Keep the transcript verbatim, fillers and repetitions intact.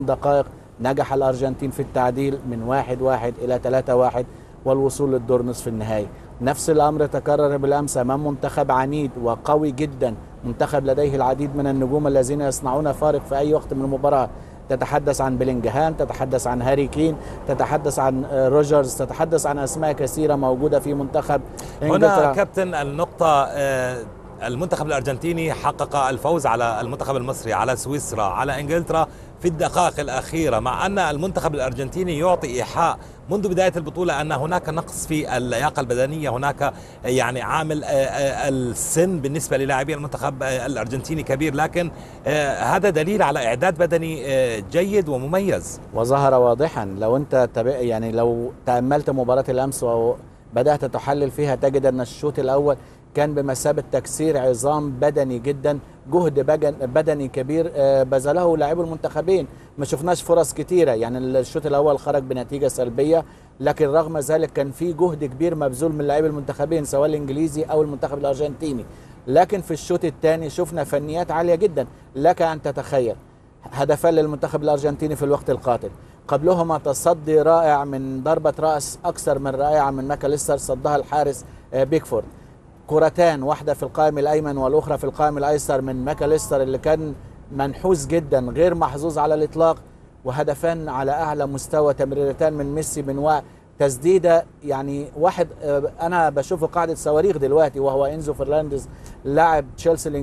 دقائق نجح الأرجنتين في التعديل من واحد واحد إلى ثلاثة واحد والوصول للدور نصف النهائي. نفس الأمر تكرر بالأمس أمام منتخب عنيد وقوي جدا، منتخب لديه العديد من النجوم الذين يصنعون فارق في أي وقت من المباراة. تتحدث عن بلينجهام، تتحدث عن هاري كين، تتحدث عن روجرز، تتحدث عن أسماء كثيرة موجودة في منتخب إنجلترا. هنا كابتن النقطة، المنتخب الأرجنتيني حقق الفوز على المنتخب المصري، على سويسرا، على إنجلترا في الدقائق الأخيرة، مع أن المنتخب الأرجنتيني يعطي إيحاء منذ بداية البطولة أن هناك نقص في اللياقة البدنية، هناك يعني عامل السن بالنسبة للاعبي المنتخب الأرجنتيني كبير، لكن هذا دليل على إعداد بدني جيد ومميز وظهر واضحا. لو أنت يعني لو تأملت مباراة الأمس وبدأت تحلل فيها تجد أن الشوط الأول كان بمثابة تكسير عظام بدني جدا، جهد بدني كبير بذله لاعبو المنتخبين. ما شفناش فرص كتيرة، يعني الشوط الأول خرج بنتيجة سلبية، لكن رغم ذلك كان في جهد كبير مبذول من لاعبي المنتخبين سواء الإنجليزي أو المنتخب الأرجنتيني. لكن في الشوط الثاني شفنا فنيات عالية جدا. لك أن تتخيل هدفان للمنتخب الأرجنتيني في الوقت القاتل، قبلهما تصدي رائع من ضربة رأس أكثر من رائعة من ماكاليستر صدها الحارس بيكفورد، كرتان، واحدة في القائم الأيمن والأخرى في القائم الأيسر من ماكاليستر اللي كان منحوس جدا غير محظوظ على الإطلاق، وهدفان على أعلى مستوى، تمريرتان من ميسي من وقت تسديدة. يعني واحد أنا بشوفه قاعدة صواريخ دلوقتي وهو إنزو فرنانديز لاعب تشيلسي